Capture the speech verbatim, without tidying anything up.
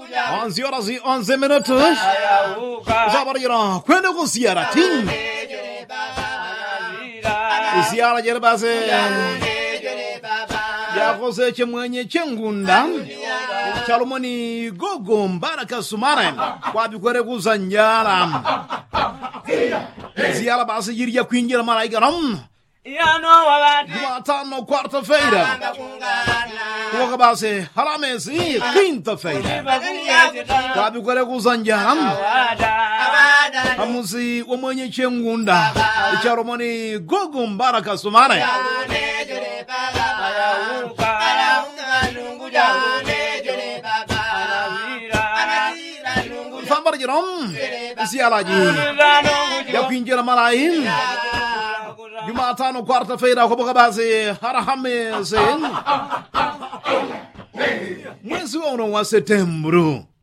onze horas e onze minutos. Zabarira kwenda ku ziara ting. Ziara jere base. Ya kose chemwenye chengunda. Chalomoni gogo mbaraka sumara. Kwa bikwere kuzanjara. Ziara base yiriya kwinjira malaika ram. Jumatano, quarta-feira. Kuoka base, haramesi, quinta-feira. Kwabi kwere kuzanjara. Amusi wamwenye chengunda. Icharomoni gogo mbaraka sumare. Fambar jirom. Sialaji. Ya kwinjira malain. Jumatano, quarta-feira, kuoka base, haramesi. Mwezi wa setembro.